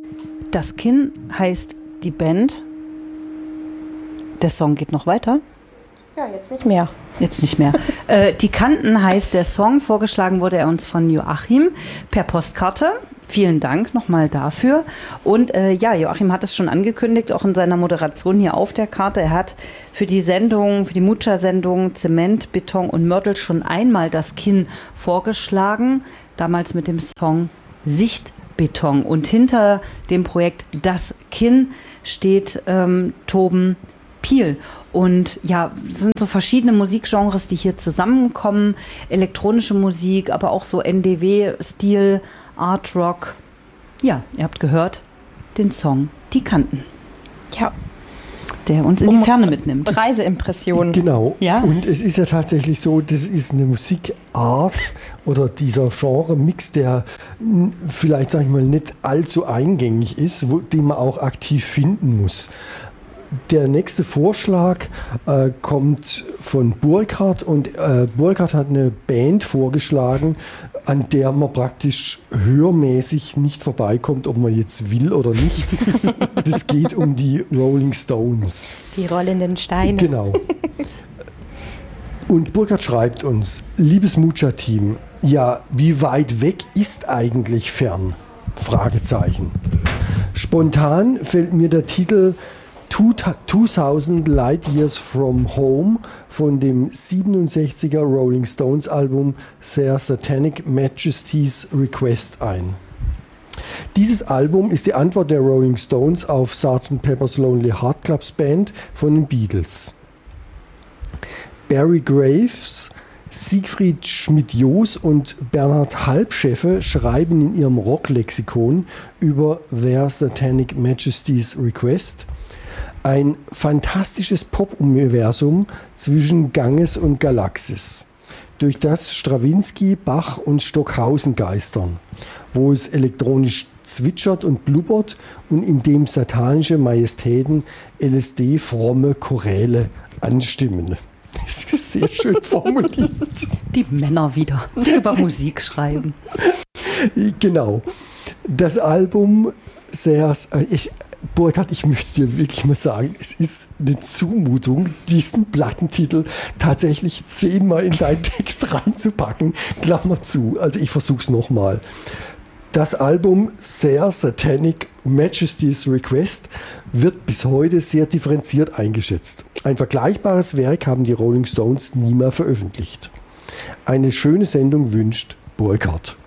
Das Kinn heißt die Band. Der Song geht noch weiter. Ja, jetzt nicht mehr. Jetzt nicht mehr. Die Kanten heißt der Song. Vorgeschlagen wurde er uns von Joachim per Postkarte. Vielen Dank nochmal dafür. Und Joachim hat es schon angekündigt, auch in seiner Moderation hier auf der Karte. Er hat für die Sendung, für die Mucha-Sendung Zement, Beton und Mörtel schon einmal das Kinn vorgeschlagen. Damals mit dem Song Sichtbeton. Und hinter dem Projekt Das Kinn steht Toben Piel. Und ja, es sind so verschiedene Musikgenres, die hier zusammenkommen. Elektronische Musik, aber auch so NDW-Stil, Art Rock. Ja, ihr habt gehört, den Song Die Kanten. Ja. Der uns in die Ferne mitnimmt. Reiseimpressionen. Genau. Ja. Und es ist ja tatsächlich so, das ist eine Musikart oder dieser Genre-Mix, der vielleicht, sage ich mal, nicht allzu eingängig ist, den man auch aktiv finden muss. Der nächste Vorschlag kommt von Burkhardt und Burkhardt hat eine Band vorgeschlagen, an der man praktisch hörmäßig nicht vorbeikommt, ob man jetzt will oder nicht. Das geht um die Rolling Stones. Die rollenden Steine. Genau. Und Burkhardt schreibt uns: Liebes Mucha-Team, ja, wie weit weg ist eigentlich fern? Fragezeichen. Spontan fällt mir der Titel 2000 Light Years from Home von dem 67er Rolling Stones Album Their Satanic Majesty's Request ein. Dieses Album ist die Antwort der Rolling Stones auf Sgt. Pepper's Lonely Hearts Club Band von den Beatles. Barry Graves, Siegfried Schmidt-Joos und Bernhard Halbscheffe schreiben in ihrem Rocklexikon über Their Satanic Majesty's Request: ein fantastisches Pop-Universum zwischen Ganges und Galaxis, durch das Strawinsky, Bach und Stockhausen geistern, wo es elektronisch zwitschert und blubbert und in dem satanische Majestäten LSD fromme Choräle anstimmen. Das ist sehr schön formuliert. Die Männer wieder, die über Musik schreiben. Genau. Das Album Burkhardt, ich möchte dir wirklich mal sagen, es ist eine Zumutung, diesen Plattentitel tatsächlich 10-mal in deinen Text reinzupacken. Klammer zu, also ich versuch's nochmal. Das Album Their Satanic Majesty's Request wird bis heute sehr differenziert eingeschätzt. Ein vergleichbares Werk haben die Rolling Stones nie mehr veröffentlicht. Eine schöne Sendung wünscht Burkhardt.